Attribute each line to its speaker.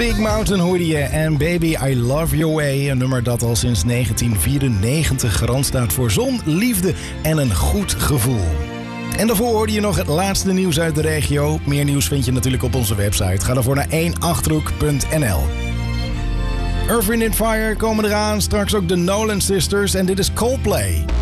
Speaker 1: Big Mountain hoorde je en Baby I Love Your Way. Een nummer dat al sinds 1994 garant staat voor zon, liefde en een goed gevoel. En daarvoor hoorde je nog het laatste nieuws uit de regio. Meer nieuws vind je natuurlijk op onze website. Ga daarvoor naar 1achterhoek.nl. Earth, Wind & Fire komen eraan. Straks ook de Nolan Sisters en dit is Coldplay.